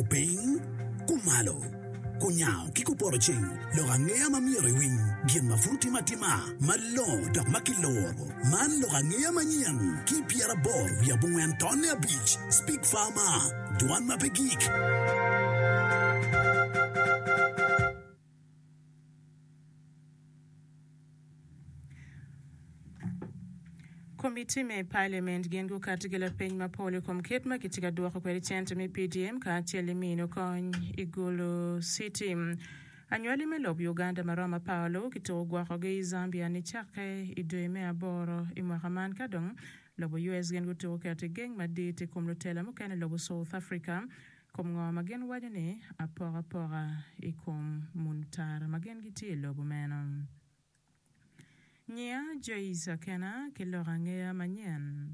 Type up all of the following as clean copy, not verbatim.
ping kumalo kunyao kikuporoching logangea mamiero wing gien mafruti matima malo dok makiloro man logangea manyiang kipiara bor ya bungwen tonne beach speak farmer duan mapegik. Komiti me parliament gengo katigala peny mapole kom ketma kitiga duoko kweri chente me PDM ka cheli mino kony igolo city anywali me lob Uganda maroma Paulo kito gwako ge Zambia ni chake idwe me aboro imwakaman kadong lobo US gengo to kati geng madite kom lotela mukene lobo South Africa kom ngoma gen wajane apora ikom muntara magen giti lobo meno Nia Joisa Kena kilorangea manyen.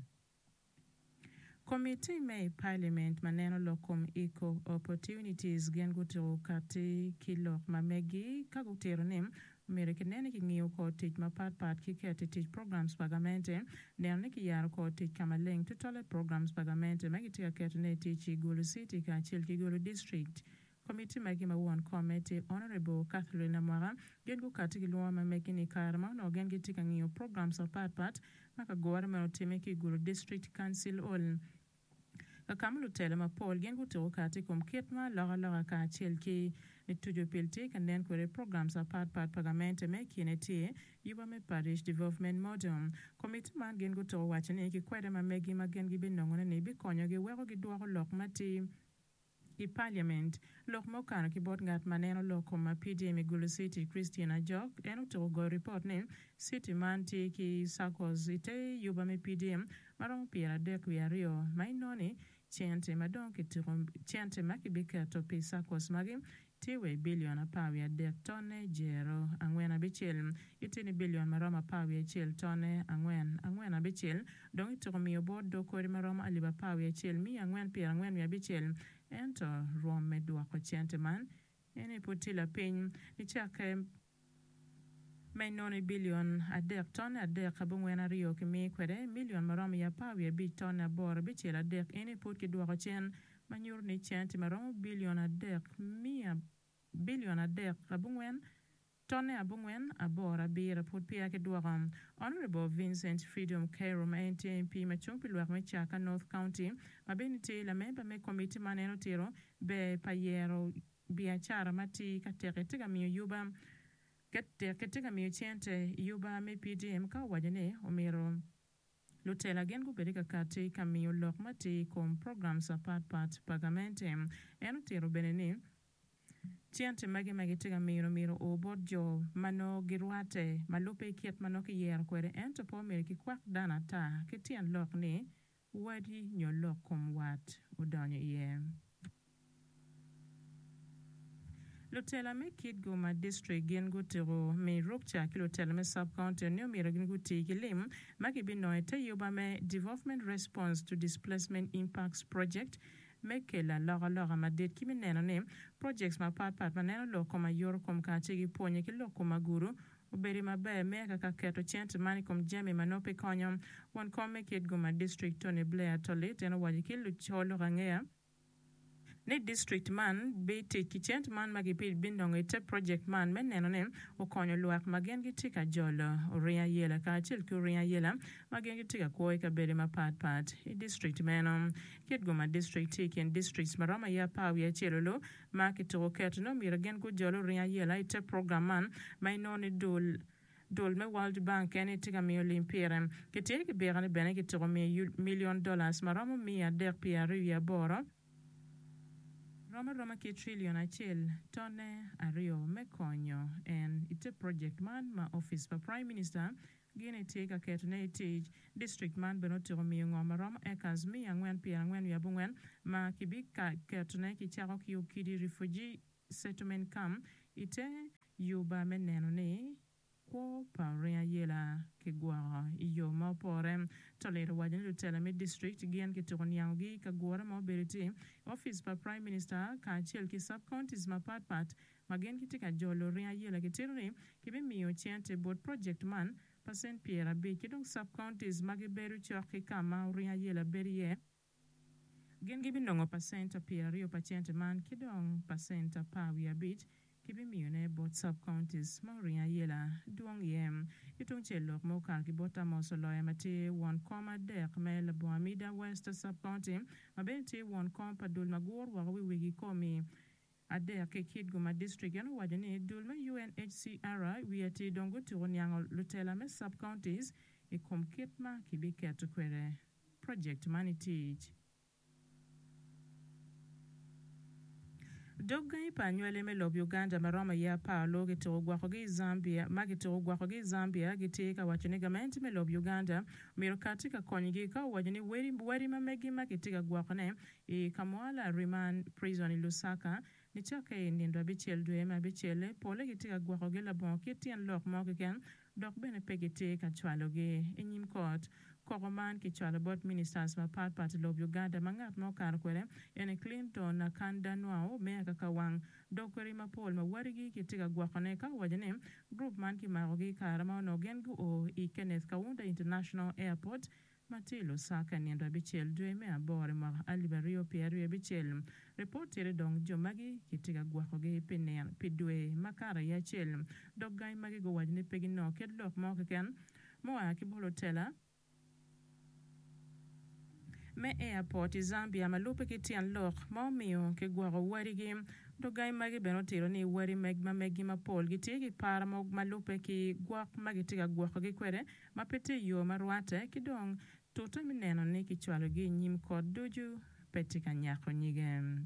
Committee may parliament maneno lokom eco opportunities gen gutero kati kilok mamegi kagutero nim Americanene kingiyo ko teach mapat kikete teach programs pagamente nerne ki yaro ko teach kamaleng tutole programs pagamente magitia ketene teach Igulu City ka chil Igulu District. Committee Magima One Committee Honorable Catherine Amara gengu katiki luoma mekini karma no gengi tika ngiyo programs of part maka government otemeki Gulu District Council all Kamulu telema Paul gengu to kati kom ketma loga ka chelki ni tujo pilti kanden kore programs of part pagamente meki neti yuba me parish development model committee man gengu to wachane ki kwede mamegi magengi binongone ni bikonyo gi wego gi duoko lok mati I parliament lok mokano ki bot ngat maneno loko ma PDM Igulu City Christina Jok eno to go report ne city man ti ki sakos ite yuba me PDM marong pira dek wi ario mainoni chente madon ki tirom chente makibika to pi sakos magi tiwe billion apawi dek tonne jero angwen abichel itini billion maroma pawi chel tonne angwen abichel dong itomi obod do kori maroma aliba pawi chel mi angwen pi angwen wi abichel ento rom medwa ko chente man ene putila piny ni chake mainoni billion adek tonne adek abungwen ario kimi kwede million marom ya pawi bi tonne bor bichel adek ene put ki dwa ko chen manyur ni chente marom billion adek billion adek abungwen tonne abungwen abora bira put pia ke dwa Honorable Vincent Freedom Cairo NTMP machumpi lwak mechaka North County mabiniti la member me committee maneno tiro be payero biachara mati kateketega miyo yuba kateketega miyo chente yuba me PDM ka wajane omiro Lutela gen go bedika kati kamiyo lok mati kom programs part pagamente eno tiro benene Chiante magi tiga miro o bodjo mano girwate malupe kiet mano ki yer kwere ento po mire ki kwak dana ta kitian lok ni wadi nyo lok kom wat udonyo iye. Lutela me kid goma district gen gutero me rupcha ki lutela me sub-county nyo mire gen guti kilim magi binoete yuba me development response to displacement impacts project Mekela loga madit kimi neno ne projects ma pat maneno loko ma yor kom ka chigi ponye ki loko maguru uberi mabe meka ka keto chente mani kom jemi manope konyo wan kome kid goma district Tony Blair tolit eno wajikil cholo rangea ne district man bete kichent man magipid bindong ite project man meneno ne okonyo luak magen gitika jolo oria yela ka chil ku oria yela magen gitika koi ka bere ma pat I district meno Kitgoma district tiken districts marama ya pawi ya chilolo makito ketno miragen ku jolo oria yela ite program man mainoni dol me World Bank ene tiga mi olimpirem kiti ki berane bene kitoro $1 million marama mi adek piaru ya boro Roma ki trillion achil tonne ario mekonyo en ite project man ma office pa prime minister gine tika ketne ite district man benotiro mi ngoma Roma ekas mi angwen pi angwen ya bungwen ma kibika ketne ki chako ki ukidi refugee settlement camp ite yuba meneno ne ko pauria yela ke gwara iyo ma porem tolero wajen lutela me district gian ke tonyanggi ka gwara mo beriti office pa prime minister ka chel ki sub counties ma pat magen kitika jolo ria yela ke tirni ke be miyo chente board project man pasen piera be kidong sub counties mage beru choki kama ria yela berie Gin gibi nongo percent apia rio percent man kidong percent pa wi abit kibi mione bot sub counties Maureen Yela duong yem itung chelok mo kar ki bota mo solo mati 1.3 mel Boamida West sub county mabenti 1 dul magor wa wigi komi ade ke kid guma district yan wajani dul ma UNHCR wiati dongo turon yang lutela me sub counties ikom kitma kibi ketu kwere project manitij Dogai panywele me lob Uganda maroma ya Paulo gitoro gwakogi Zambia magitoro gwakogi Zambia gitika wachini gamenti me lob Uganda miro katika konyigi ka wajini weri mamegi magitika gwakone kamwala Remand Prison Lusaka ni chake nindo abichel duema abichele pole gitika gwakogi labon kitien lok mokiken dok bene pegiti kachwalogi inyim kot Kogoman ki chwala bot ministers ma pat lob Uganda mangat mo kar kwere ene Clinton na kanda nwao mea kakawang dokweri ma pol ma warigi ki tiga gwakone ka wajane group man ki marogi karama no gengu o i Kenneth Kaunda International Airport Matilo Saka niendo abichel dwe mea bore ma alibario pieru abichel report ere dong jomagi ki tiga gwakogi pidwe makara ya chel doggai magi go wajane pegin no kedlok mo kaken mo a kibolo tela me airport Zambia malupe kitian lok momio ke gwaro warigi dogai magi beno tiro ni wari megi mapol gitigi para malupe ki gwak magi tiga gwako gi kwere mapete yo marwate kidong tuta mineno ni kichwalo gi nyim kod doju petika nyako nyige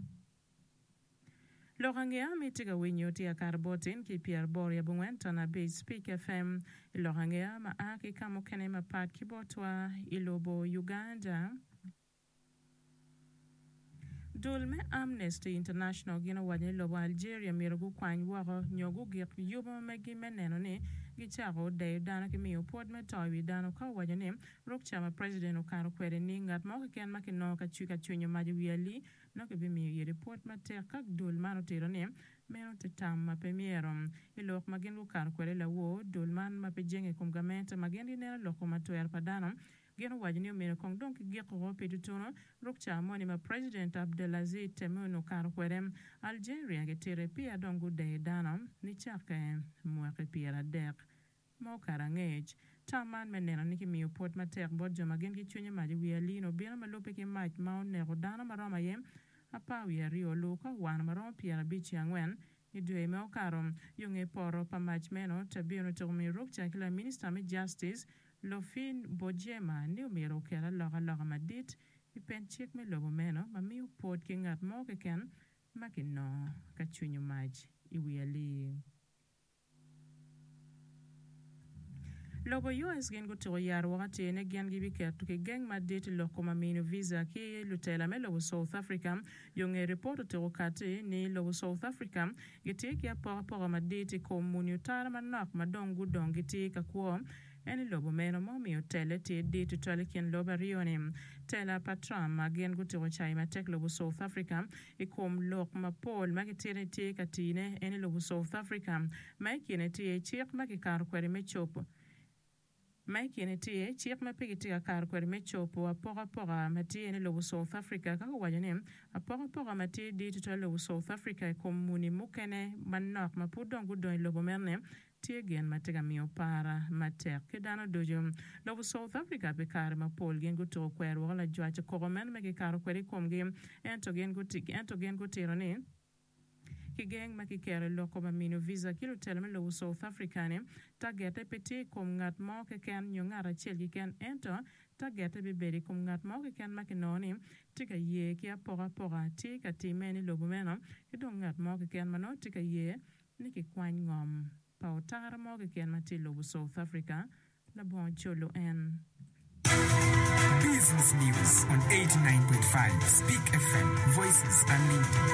Lorangea mitiga winyo tia karbotin ki Pierre Boria bungwenta na Bay Speak FM Lorangea maaki kamo kene mapat kibotwa ilobo Uganda Dulme Amnesty International gina wanye lobo Algeria mirogu kwany wako nyogu gik yubo megi meneno ni gichako dayo dano ki miyo pod me tawi dano ka wanye ni rukchama president ukaro kwere ni ngat moka ken maki noka chuka chunyo maji wiyali noka bimiyo yiri pod matek kak dul mano tiro ni meno te tam mape miero ilok magin ukaro kwere la wo dul man mape jenge kumgamenta magin dinero loko matuer padano Geno wajini umene kong donki giko pitutuno rukcha moni ma President Abdelaziz Tebboune kar kwerem Algeria getere pia dongu de dano ni chake mwake pia dek mo karangej taman menena niki miyo pot matek bod joma gen ki chunye maji wialino bina malupe ki mach maonero dano maroma yem apawi rio luka wana maroma pia bichi angwen idwe me okarom yunge poro pa mach meno tabino tumi rukcha kila Minister me Justice Lofin Bojema ni umiro kera loga madit ipen chik me logo meno mamiu pod ki ngat mo ken makino kachunyo maj iwiali Lobo US gen gutoro yar wakati ne gen gibi kertu ki geng madit loko mamino visa ki lutela me lobo South Africa yonge reporto tero kati ni lobo South Africa giti ki apora madit ko muniutara manak madongu dongiti kakwo Eni lobo meno momio tele ti di tutwale kien loba rioni. Tela patram magen gutiro chai matek lobo South Africa. Ikom lok mapol magitire ti katine eni lobo South Africa. Maikine ti chik magikar kweri mechopo. Maikine ti chik mapigiti akar kweri mechopo apora mati eni lobo South Africa. Kako wajane apora mati di tutwale lobo South Africa ikom muni mukene manak mapudong gudon lobo merne. Tiegen matega mio para matek kedano dojo lobo South Africa be kare mapol gen guto kwer wala jwache kogomen mege karo kweri komge ento gen gutiro ni kigeng makikere loko mamino visa kilo telme lobo South Africa ne tagete peti kom ngat mo ke ken nyongara chelgi ken ento tagete be beri kom ngat mo ke ken makinoni tika ye ki apora tika timeni lobo meno kidong ngat mo ke ken mano tika ye niki kwany ngom Pautara mo ken matilo South Africa la bon cholo en Business News on 89.5 Speak FM Voices Unlimited.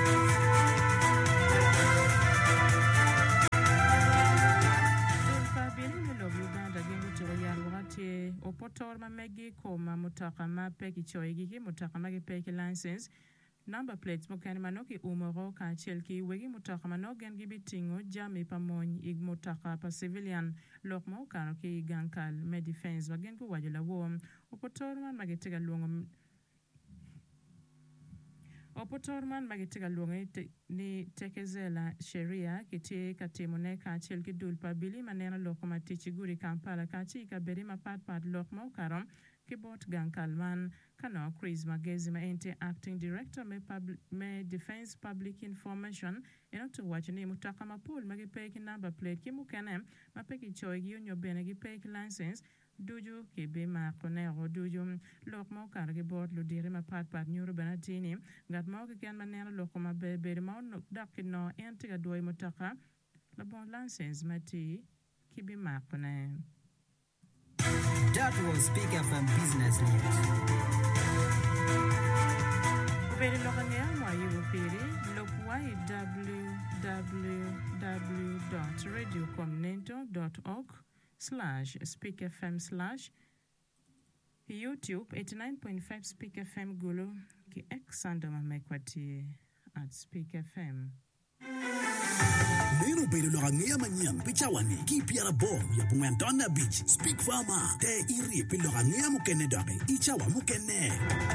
Opotor ma megi koma mutaka ma peki choigi mutaka ma peki license Number plates mokani manoki umoro ka chelki wegi mutaka manogen gibitingo jami pamony ig mutaka pa civilian lokmo kano ki gankal me defense wagen ku wajula wo opotor man magitega luongo Opotorman magitiga luonge ni Tekezela Sheria kiti katimone kachil kidul pabili manena loko matichi guri Kampala kachi kaberi mapat lokmo karom kibot gang Kalman kano Chris Magezi ma ente acting director me Defense Public Information to watch ni mutaka mapul magipeki number plate kimukenem mapeki choigi unyo bene gipeki license duju kibe ma konero duju lok mo karge bot lo dire ma pat nyuru benatini gat mo ke kan manena loko ma bebe mo dakino entiga doy mutaka la bon license mati kibe ma kone. That was Speak FM Business News. Uberi lokanya mwa yupiri lokwai www.radiocomnento.org/speakfm/YouTube 89.5 Speak FM Gulu ki exando mamekwati at Speak FM. Nero bere lo ngea manyang pichawani ki piara bom ya Bungwentona Beach Speak Farmer te iri pilo ngea mukene dare ichawa mukene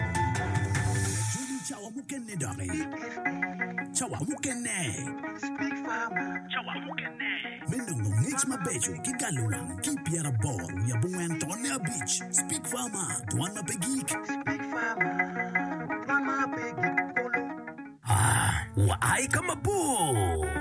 Juli chawa mukene dare chawa mukene Speak Farmer chawa mukene Menongo ngech mabejo ki galulang ki piara bom ya Bungwentona Beach Speak Farmer tuana pegik Speak Farmer tuana pegik wa ai kama bo